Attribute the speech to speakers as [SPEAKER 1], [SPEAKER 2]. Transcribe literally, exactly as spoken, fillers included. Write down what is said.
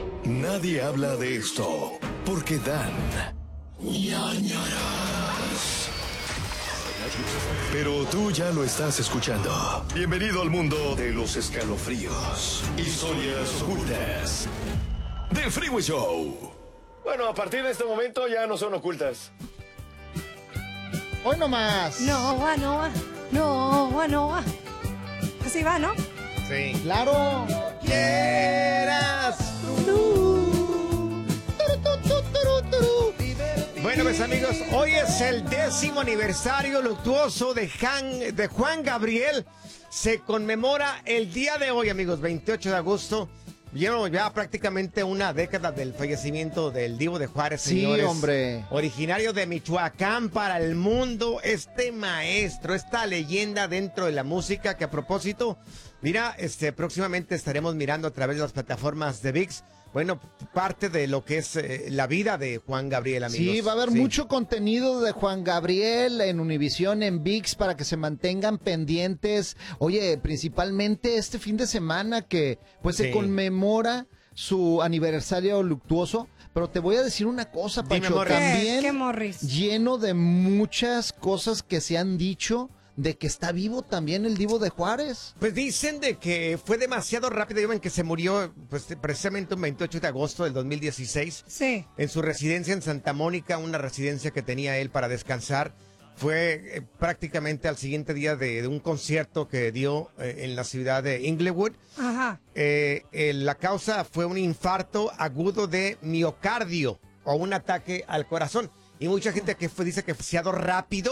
[SPEAKER 1] Nadie habla de esto porque dan ñañaras. Pero tú ya lo estás escuchando. Bienvenido al mundo de los escalofríos, historias ocultas del Freeway Show. Bueno, a partir de este momento ya no son ocultas.
[SPEAKER 2] Hoy nomás.
[SPEAKER 3] No va, no va. No va, no va. Así va, ¿no?
[SPEAKER 2] Sí. Claro. Quieras tú.
[SPEAKER 4] Bueno, mis amigos, hoy es el décimo aniversario luctuoso de, Han, de Juan Gabriel. Se conmemora el día de hoy, amigos, veintiocho de agosto. Llevo ya prácticamente una década del fallecimiento del Divo de Juárez,
[SPEAKER 2] Sí,
[SPEAKER 4] señores.
[SPEAKER 2] hombre.
[SPEAKER 4] Originario de Michoacán para el mundo, este maestro, esta leyenda dentro de la música que a propósito, mira, este próximamente estaremos mirando a través de las plataformas de V I X, bueno, parte de lo que es eh, la vida de Juan Gabriel, amigos.
[SPEAKER 2] Sí, va a haber
[SPEAKER 4] Sí.
[SPEAKER 2] mucho contenido de Juan Gabriel en Univisión, en V I X, para que se mantengan pendientes. Oye, principalmente este fin de semana que pues
[SPEAKER 4] Sí.
[SPEAKER 2] se conmemora su aniversario luctuoso. Pero te voy a decir una cosa,
[SPEAKER 4] Dime,
[SPEAKER 2] Pacho,
[SPEAKER 4] Morris.
[SPEAKER 2] también
[SPEAKER 3] ¿Qué, qué Morris?
[SPEAKER 2] lleno de muchas cosas que se han dicho de que está vivo también el Divo de Juárez.
[SPEAKER 4] Pues dicen de que fue demasiado rápido, ya ven que se murió pues precisamente un veintiocho de agosto del dos mil dieciséis.
[SPEAKER 3] Sí.
[SPEAKER 4] En su residencia en Santa Mónica, una residencia que tenía él para descansar. Fue eh, prácticamente al siguiente día de, de un concierto que dio eh, en la ciudad de Inglewood.
[SPEAKER 3] Ajá.
[SPEAKER 4] Eh, eh, la causa fue un infarto agudo de miocardio o un ataque al corazón. Y mucha gente que fue, dice que fue demasiado rápido.